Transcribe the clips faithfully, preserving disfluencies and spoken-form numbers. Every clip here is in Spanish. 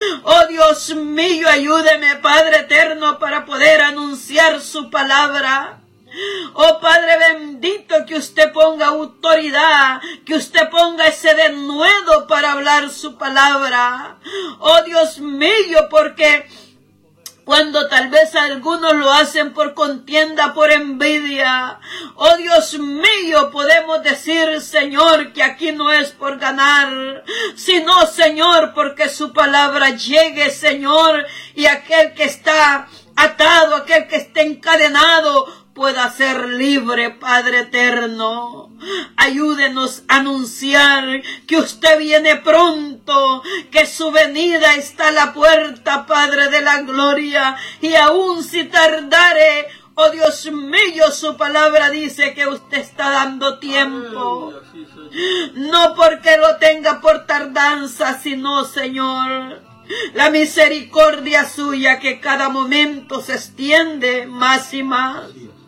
Oh Dios mío, ayúdeme, Padre eterno, para poder anunciar su palabra. Oh Padre bendito, que usted ponga autoridad, que usted ponga ese denuedo para hablar su palabra. Oh Dios mío, porque cuando tal vez algunos lo hacen por contienda, por envidia, oh Dios mío, podemos decir, Señor, que aquí no es por ganar, sino, Señor, porque su palabra llegue, Señor, y aquel que está atado, aquel que está encadenado, pueda ser libre, Padre eterno. Ayúdenos a anunciar que usted viene pronto, que su venida está a la puerta, Padre de la gloria, y aun si tardare, oh Dios mío, su palabra dice que usted está dando tiempo. No porque lo tenga por tardanza, sino, Señor, la misericordia suya que cada momento se extiende más y más.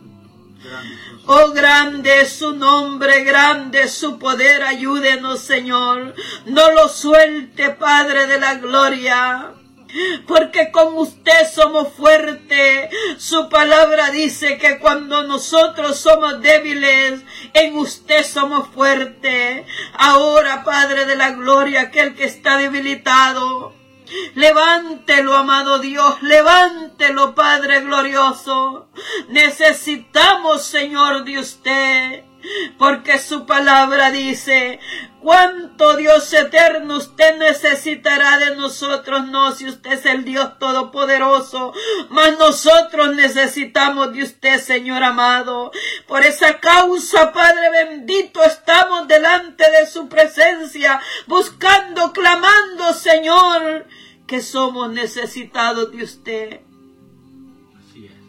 Oh, grande es su nombre, grande es su poder, ayúdenos, Señor. No lo suelte, Padre de la gloria, porque con usted somos fuertes. Su palabra dice que cuando nosotros somos débiles, en usted somos fuertes. Ahora, Padre de la gloria, aquel que está debilitado, levántelo, amado Dios, levántelo, Padre glorioso. Necesitamos, Señor, de usted, porque su palabra dice, cuánto Dios eterno usted necesitará de nosotros. No, si usted es el Dios todopoderoso, mas nosotros necesitamos de usted, Señor amado. Por esa causa, Padre bendito, estamos delante de su presencia, buscando, clamando, Señor, que somos necesitados de usted. Así es,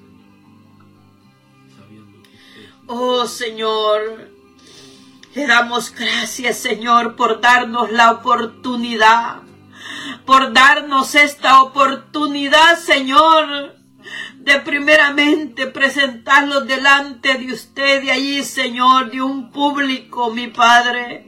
sabiendo que usted... Oh, Señor, le damos gracias, Señor, por darnos la oportunidad, por darnos esta oportunidad, Señor, de primeramente presentarlos delante de usted, de allí, Señor, de un público, mi Padre,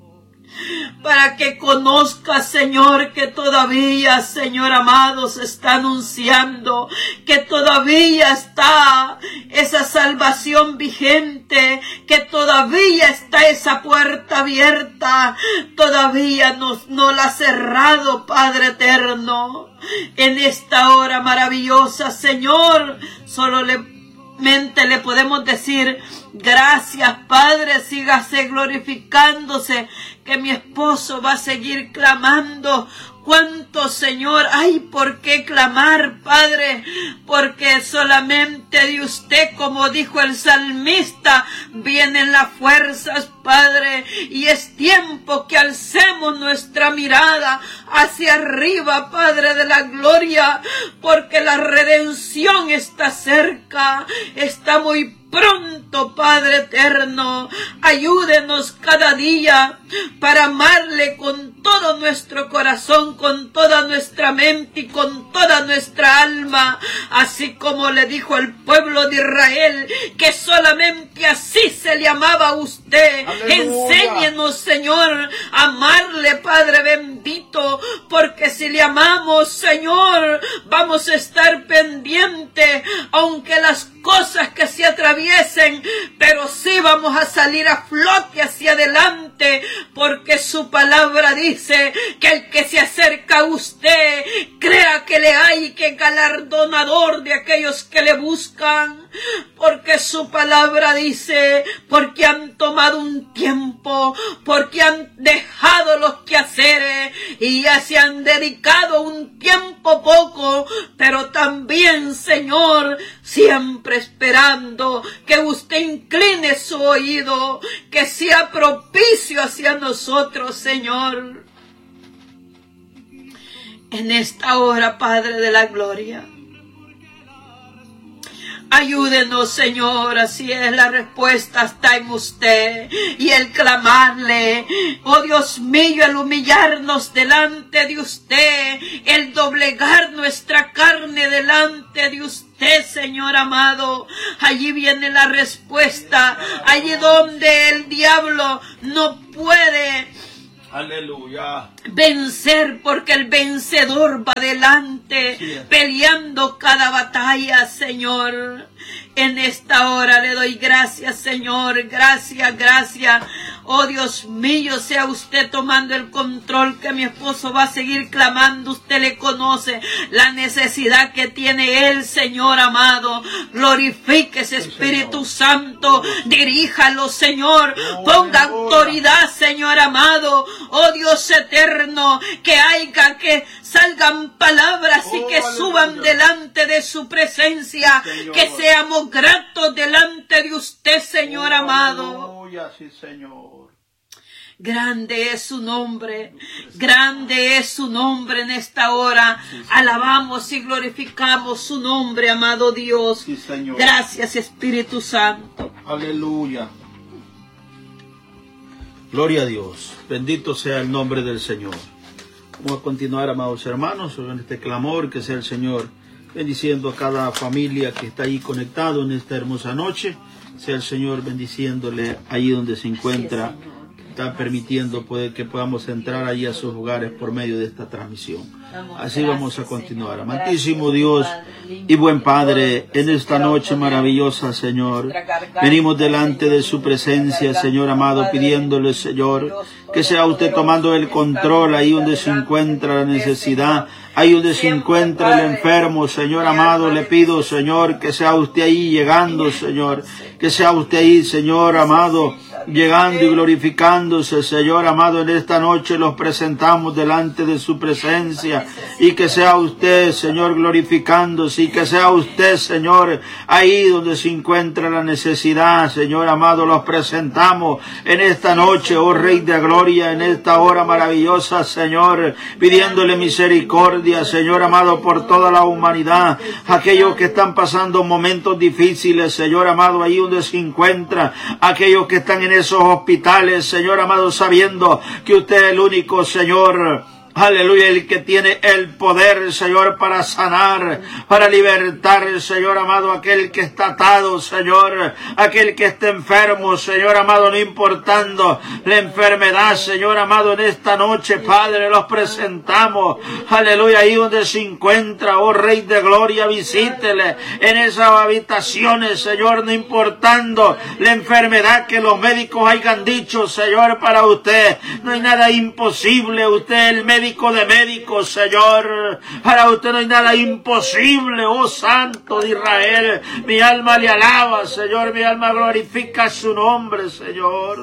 para que conozca, Señor, que todavía, Señor amado, se está anunciando, que todavía está esa salvación vigente, que todavía está esa puerta abierta, todavía no, no la ha cerrado, Padre eterno. En esta hora maravillosa, Señor, solo le Mente le podemos decir, gracias, Padre, sígase glorificándose, que mi esposo va a seguir clamando. ¿Cuánto, Señor? Ay, ¿por qué clamar, Padre? Porque solamente de usted, como dijo el salmista, vienen las fuerzas, Padre, y es tiempo que alcemos nuestra mirada hacia arriba, Padre de la gloria, porque la redención está cerca, está muy pronto, Padre eterno. Ayúdenos cada día para amarle con todo nuestro corazón, con toda nuestra mente y con toda nuestra alma, así como le dijo al pueblo de Israel, que solamente así se le amaba a usted. ¡Aleluya! Enséñenos, Señor, a amarle, Padre bendito, porque si le amamos, Señor, vamos a estar pendientes, aunque las cosas que se atraviesen, pero sí vamos a salir a flote hacia adelante, porque su palabra dice que el que se acerca a usted, crea que le hay, que galardonador de aquellos que le buscan, porque su palabra dice, porque han tomado un tiempo, porque han dejado los quehaceres y ya se han dedicado un tiempo poco, pero también, Señor, siempre esperando que usted incline su oído, que sea propicio hacia nosotros, Señor. En esta hora, Padre de la gloria, ayúdenos, Señor, así es, la respuesta está en usted, y el clamarle, oh Dios mío, el humillarnos delante de usted, el doblegar nuestra carne delante de usted, Señor amado, allí viene la respuesta, allí donde el diablo no puede Aleluya. Vencer, porque el vencedor va adelante, Sí. peleando cada batalla, Señor. En esta hora le doy gracias, Señor. Gracias, gracias. Oh Dios mío, sea usted tomando el control, que mi esposo va a seguir clamando. Usted le conoce la necesidad que tiene él, Señor amado. Glorifíquese, Espíritu Santo. Diríjalo, Señor. Ponga autoridad, Señor amado. Oh Dios eterno, que haya, que salgan palabras y que suban delante de su presencia. Que seamos gratos delante de usted, Señor amado. Aleluya, sí, Señor. Grande es su nombre, grande es su nombre en esta hora. Alabamos y glorificamos su nombre, amado Dios. Sí, Señor. Gracias, Espíritu Santo. Aleluya. Gloria a Dios. Bendito sea el nombre del Señor. Vamos a continuar, amados hermanos, en este clamor, que sea el Señor bendiciendo a cada familia que está ahí conectado en esta hermosa noche. Sea el Señor bendiciéndole ahí donde se encuentra. Está permitiendo poder que podamos entrar allí a sus hogares por medio de esta transmisión. Así vamos a continuar. Amantísimo Dios y buen Padre, en esta noche maravillosa, Señor, venimos delante de su presencia, Señor amado, pidiéndole, Señor, que sea usted tomando el control ahí donde se encuentra la necesidad, ahí donde se encuentra el enfermo, Señor amado. Le pido, Señor, que sea usted ahí llegando, Señor, que sea usted ahí, Señor amado, llegando y glorificándose, Señor amado. En esta noche los presentamos delante de su presencia, y que sea usted, Señor, glorificándose, y que sea usted, Señor, ahí donde se encuentra la necesidad, Señor amado. Los presentamos en esta noche, oh Rey de Gloria, en esta hora maravillosa, Señor, pidiéndole misericordia, Señor amado, por toda la humanidad, aquellos que están pasando momentos difíciles, Señor amado, ahí donde se encuentra, aquellos que están en esos hospitales, Señor amado, sabiendo que usted es el único, Señor, aleluya, el que tiene el poder, Señor, para sanar, para libertar, Señor amado, aquel que está atado, Señor, aquel que está enfermo, Señor amado, no importando la enfermedad, Señor amado. En esta noche, Padre, los presentamos, aleluya, ahí donde se encuentra, oh Rey de Gloria, visítele en esas habitaciones, Señor, no importando la enfermedad que los médicos hayan dicho, Señor, para usted no hay nada imposible. Usted es el médico de médicos, Señor. Para usted no hay nada imposible, oh Santo de Israel. Mi alma le alaba, Señor. Mi alma glorifica su nombre, Señor.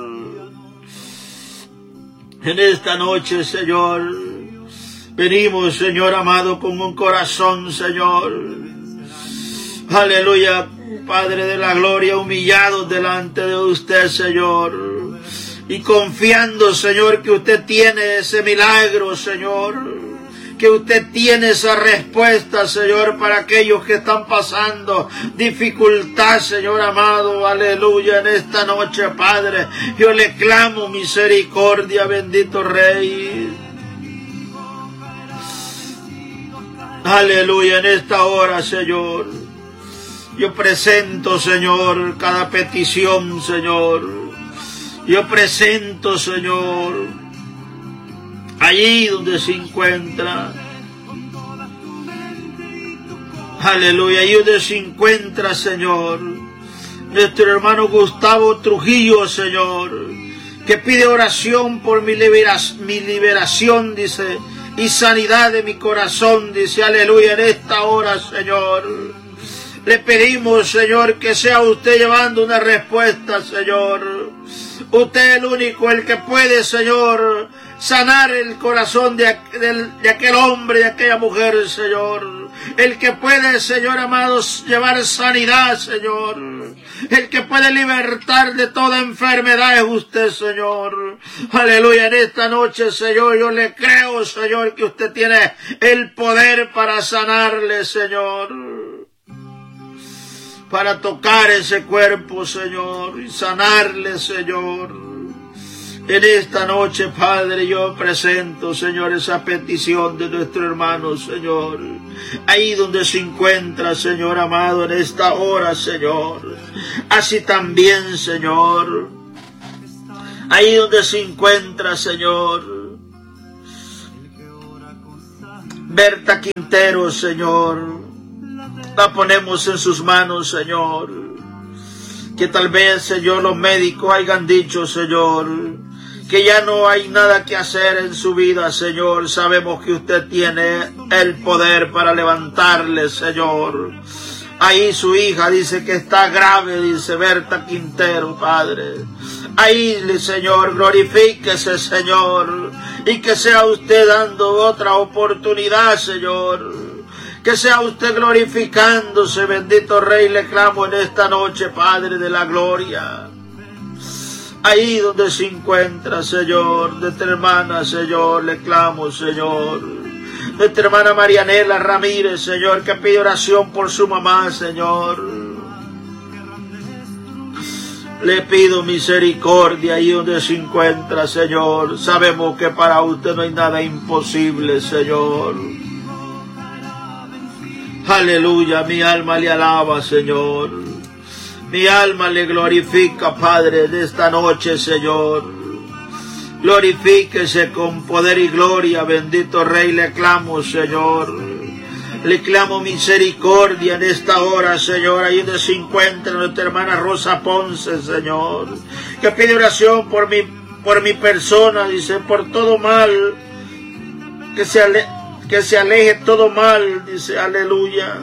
En esta noche, Señor, venimos, Señor amado, con un corazón, Señor, aleluya, Padre de la gloria, humillados delante de usted, Señor, y confiando, Señor, que usted tiene ese milagro, Señor, que usted tiene esa respuesta, Señor, para aquellos que están pasando dificultad, Señor amado, aleluya. En esta noche, Padre, yo le clamo misericordia, bendito Rey, aleluya. En esta hora, Señor, yo presento, Señor, cada petición, Señor. Yo presento, Señor, allí donde se encuentra, aleluya, allí donde se encuentra, Señor, nuestro hermano Gustavo Trujillo, Señor, que pide oración por mi, libera mi liberación, dice, y sanidad de mi corazón, dice, aleluya. En esta hora, Señor, le pedimos, Señor, que sea usted llevando una respuesta, Señor. Usted es el único, el que puede, Señor, sanar el corazón de, de, de aquel hombre, de aquella mujer, Señor. El que puede, Señor amado, llevar sanidad, Señor. El que puede libertar de toda enfermedad es usted, Señor. Aleluya. En esta noche, Señor, yo le creo, Señor, que usted tiene el poder para sanarle, Señor. Para tocar ese cuerpo, Señor, y sanarle, Señor. En esta noche, Padre, yo presento, Señor, esa petición de nuestro hermano, Señor. Ahí donde se encuentra, Señor amado, en esta hora, Señor. Así también, Señor, ahí donde se encuentra, Señor, Berta Quintero, Señor, la ponemos en sus manos, Señor. Que tal vez, Señor, los médicos hayan dicho, Señor, que ya no hay nada que hacer en su vida, Señor. Sabemos que usted tiene el poder para levantarle, Señor. Ahí su hija dice que está grave, dice Berta Quintero, Padre. Ahí, Señor, glorifíquese, Señor, y que sea usted dando otra oportunidad, Señor. Que sea usted glorificándose, bendito Rey, le clamo en esta noche, Padre de la gloria. Ahí donde se encuentra, Señor, nuestra hermana, Señor, le clamo, Señor. Nuestra hermana Marianela Ramírez, Señor, que pide oración por su mamá, Señor. Le pido misericordia ahí donde se encuentra, Señor. Sabemos que para usted no hay nada imposible, Señor. Aleluya, mi alma le alaba, Señor. Mi alma le glorifica, Padre, de esta noche, Señor. Glorifíquese con poder y gloria, bendito Rey, le clamo, Señor. Le clamo misericordia en esta hora, Señor, ahí donde se encuentra nuestra hermana Rosa Ponce, Señor, que pide oración por mi, por mi persona, dice, por todo mal, que se, ale, que se aleje todo mal, dice, aleluya.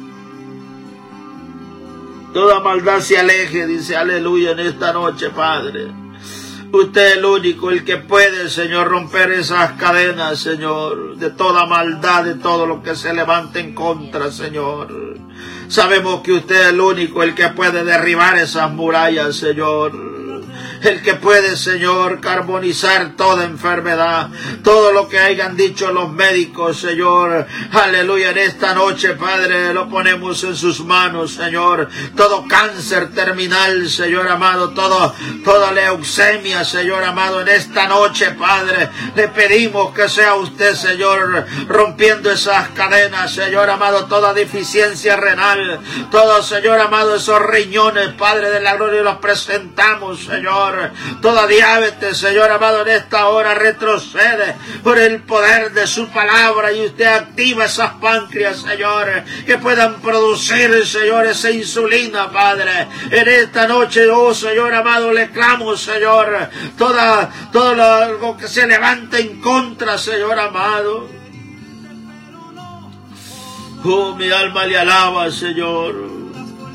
Toda maldad se aleje, dice, aleluya, en esta noche, Padre. Usted es el único, el que puede, Señor, romper esas cadenas, Señor, de toda maldad, de todo lo que se levante en contra, Señor. Sabemos que usted es el único, el que puede derribar esas murallas, Señor. El que puede, Señor, carbonizar toda enfermedad, todo lo que hayan dicho los médicos, Señor. Aleluya, en esta noche, Padre, lo ponemos en sus manos, Señor. Todo cáncer terminal, Señor amado, todo, toda leucemia, Señor amado, en esta noche, Padre, le pedimos que sea usted, Señor, rompiendo esas cadenas, Señor amado, toda deficiencia renal, todo, Señor amado, esos riñones, Padre de la gloria, los presentamos, Señor. Toda diabetes, Señor amado, en esta hora retrocede por el poder de su palabra y usted activa esas páncreas, Señor, que puedan producir, Señor, esa insulina, Padre. En esta noche, oh Señor amado, le clamo, Señor, toda, todo lo, lo que se levante en contra, Señor amado. Oh, mi alma le alaba, Señor.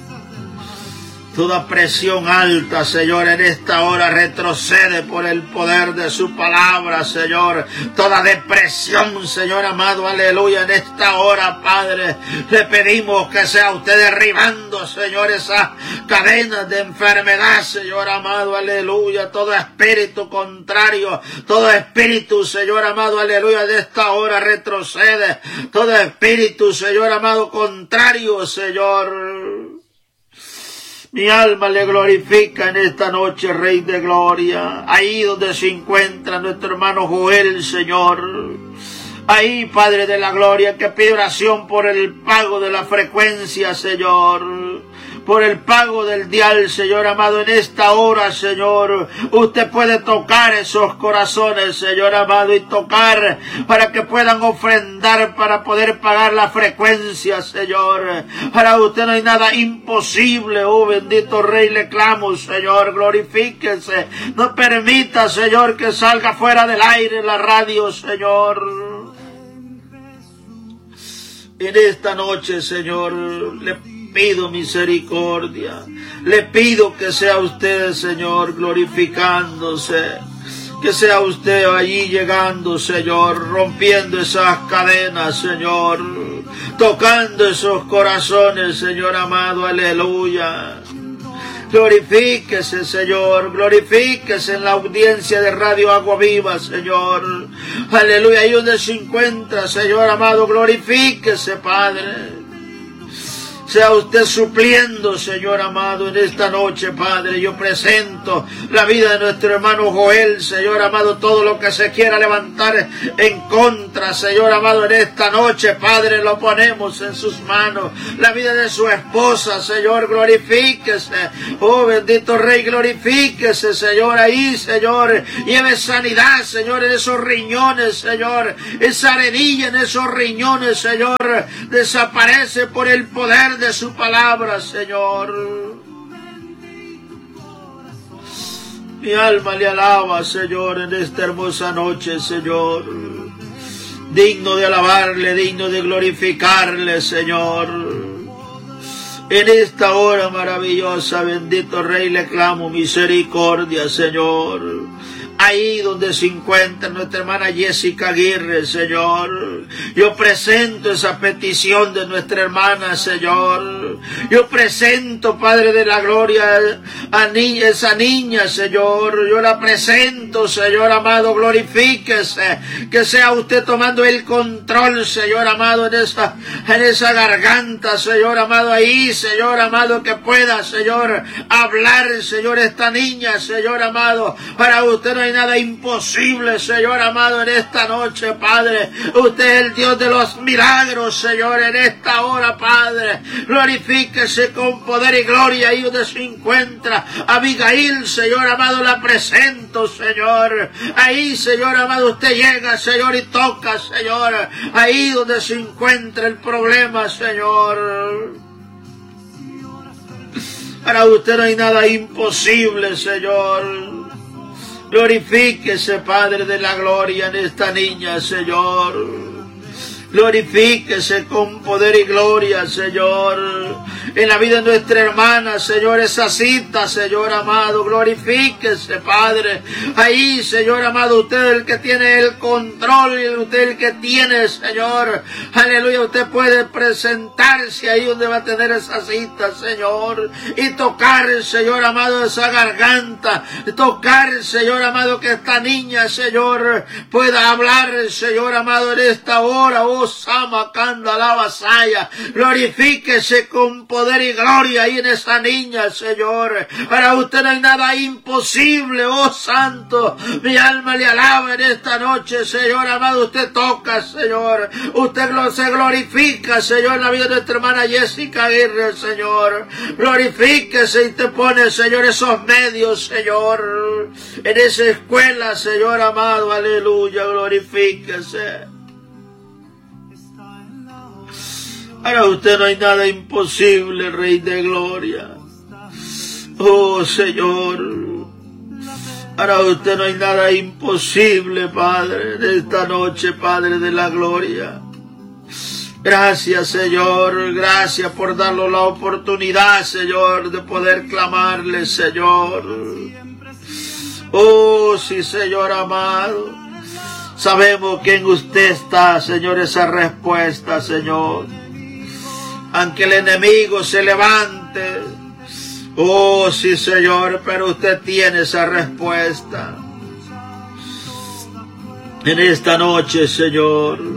Toda presión alta, Señor, en esta hora retrocede por el poder de su palabra, Señor. Toda depresión, Señor amado, aleluya, en esta hora, Padre, le pedimos que sea usted derribando, Señor, esas cadenas de enfermedad, Señor amado, aleluya. Todo espíritu contrario, todo espíritu, Señor amado, aleluya, de esta hora retrocede. Todo espíritu, Señor amado, contrario, Señor. Mi alma le glorifica en esta noche, Rey de Gloria. Ahí donde se encuentra nuestro hermano Joel, Señor. Ahí, Padre de la Gloria, que pide oración por el pago de la frecuencia, Señor. Por el pago del dial, Señor amado, en esta hora, Señor. Usted puede tocar esos corazones, Señor amado, y tocar para que puedan ofrendar para poder pagar la frecuencia, Señor. Para usted no hay nada imposible, oh bendito Rey, le clamo, Señor, glorifíquese. No permita, Señor, que salga fuera del aire la radio, Señor. En esta noche, Señor, le pido misericordia. Le pido que sea usted, Señor, glorificándose. Que sea usted allí llegando, Señor, rompiendo esas cadenas, Señor. Tocando esos corazones, Señor amado, aleluya. Glorifíquese, Señor, glorifíquese en la audiencia de Radio Agua Viva, Señor. Aleluya, ahí donde se encuentra, Señor amado, glorifíquese, Padre. sea usted supliendo, Señor amado, en esta noche, Padre. Yo presento la vida de nuestro hermano Joel, Señor amado, todo lo que se quiera levantar en contra, Señor amado, en esta noche, Padre, lo ponemos en sus manos. La vida de su esposa, Señor, glorifíquese. Oh, bendito Rey, glorifíquese, Señor, ahí, Señor. Lleve sanidad, Señor, en esos riñones, Señor. Esa arenilla en esos riñones, Señor, desaparece por el poder de su palabra, Señor. Mi alma le alaba, Señor, en esta hermosa noche, Señor. Digno de alabarle, digno de glorificarle, Señor. En esta hora maravillosa, bendito Rey, le clamo misericordia, Señor. Ahí donde se encuentra nuestra hermana Jessica Aguirre, Señor. Yo presento esa petición de nuestra hermana, Señor. Yo presento, Padre de la Gloria, a ni esa niña, Señor. Yo la presento, Señor amado, glorifíquese. Que sea usted tomando el control, Señor amado, en esa, en esa garganta, Señor amado, ahí, Señor amado, que pueda, Señor, hablar, Señor, esta niña, Señor amado. Para usted no hay nada imposible, Señor amado, en esta noche, Padre. Usted es el Dios de los milagros, Señor, en esta hora, Padre. Glorifíquese con poder y gloria ahí donde se encuentra Abigail, Señor amado, la presento, Señor. Ahí, Señor amado, usted llega, Señor, y toca, Señor, ahí donde se encuentra el problema, Señor. Para usted no hay nada imposible, Señor. Glorifíquese, Padre de la Gloria, en esta niña, Señor. Glorifíquese con poder y gloria, Señor. En la vida de nuestra hermana, Señor, esa cita, Señor amado. Glorifíquese, Padre. Ahí, Señor amado, usted es el que tiene el control, y usted es el que tiene, Señor. Aleluya, usted puede presentarse ahí donde va a tener esa cita, Señor. Y tocar, Señor amado, esa garganta. Tocar, Señor amado, que esta niña, Señor, pueda hablar, Señor amado, en esta hora. Oh, Sama, Kanda, la vasalla. Glorifíquese con poder y gloria ahí en esa niña, Señor. Para usted no hay nada imposible, oh Santo. Mi alma le alaba en esta noche, Señor amado. Usted toca, Señor. Usted se glorifica, Señor, en la vida de nuestra hermana Jessica Aguirre, Señor. Glorifíquese y te pone, Señor, esos medios, Señor. En esa escuela, Señor amado. Aleluya, glorifíquese. Para usted no hay nada imposible, Rey de Gloria. Oh, Señor. Para usted no hay nada imposible, Padre, de esta noche, Padre de la Gloria. Gracias, Señor. Gracias por darnos la oportunidad, Señor, de poder clamarle, Señor. Oh, sí, Señor amado. Sabemos que en usted está, Señor, esa respuesta, Señor. Aunque el enemigo se levante, oh sí, Señor, pero usted tiene esa respuesta. En esta noche, Señor,